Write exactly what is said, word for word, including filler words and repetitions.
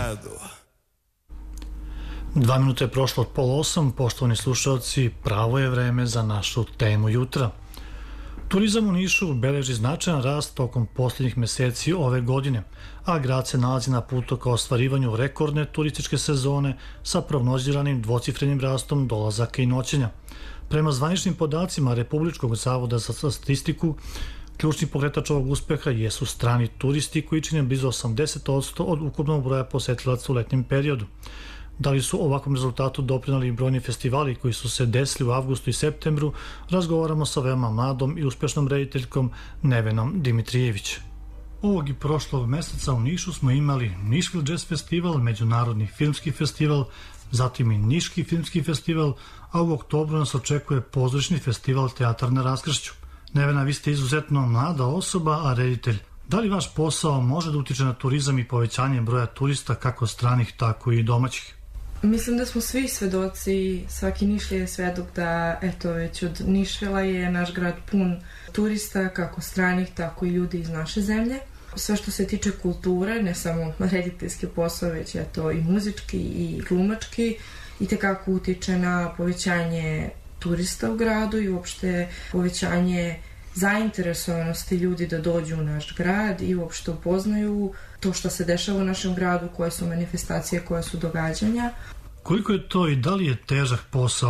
gradu. Dva minuta je prošlo od pola osam, poštovani slušalci, pravo je vreme za našu temu jutra. Turizam u Nišu beleži značajan rast tokom posljednjih meseci ove godine, a grad se nalazi na putu ka ostvarivanju rekordne turističke sezone sa prognoziranim dvocifrenim rastom dolazaka i noćenja. Prema zvaničnim podacima Republičkog zavoda za statistiku, ključni pokretač ovog uspeha jesu strani turisti koji čine blizu osamdeset posto od ukupnog broja posetilaca u letnjem periodu. Da li su ovakvom rezultatu doprinali i brojni festivali koji su se desili u avgustu i septembru, razgovaramo sa veoma mladom i uspešnom rediteljkom Nevenom Dimitrijević. Ovog i prošlog meseca u Nišu smo imali Nišvil Jazz Festival, Međunarodni filmski festival, zatim i Niški filmski festival, a u oktobru nas očekuje pozorišni festival Teatar na raskršću. Nevena, vi ste izuzetno mlada osoba, a reditelj. Da li vaš posao može da utiče na turizam i povećanje broja turista, kako stranih, tako i domaćih? Mislim da smo svi svedoci, svaki Nišlija je svedok da, eto, već od Nišvila je naš grad pun turista, kako stranih, tako i ljudi iz naše zemlje. Sve što se tiče kulture, ne samo rediteljski posao, već je to i muzički i glumački, i tekako utiče na povećanje turista u gradu i uopšte povećanje zainteresovanosti ljudi da dođu u naš grad i uopšte upoznaju to što se dešava u našem gradu, koje su manifestacije, koje su događanja. Koliko je to i da li je težak posao